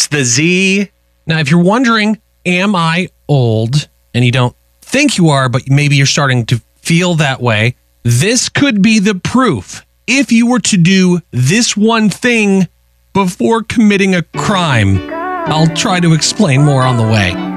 It's the Z. Now, if you're wondering, am I old? And you don't think you are, but maybe you're starting to feel that way. This could be the proof. If you were to do this one thing before committing a crime, I'll try to explain more on the way.